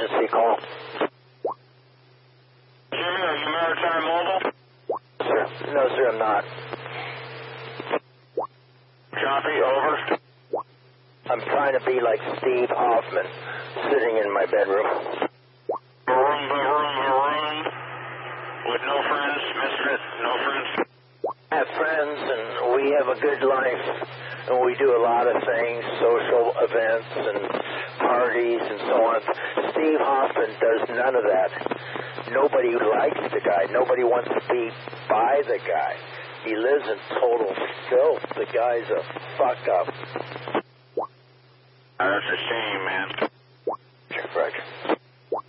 emergency call. Jimmy, are you Maritime Mobile? Sir. No, sir, I'm not. Copy, over. I'm trying to be like Steve Hoffman, sitting in my bedroom. Room. With no friends, misfit, no friends. I have friends, and we have a good life, and we do a lot of things, social events and parties and so on. Steve Hoffman does none of that. Nobody likes the guy. Nobody wants to be by the guy. He lives in total filth. The guy's a fuck up. That's a shame, man.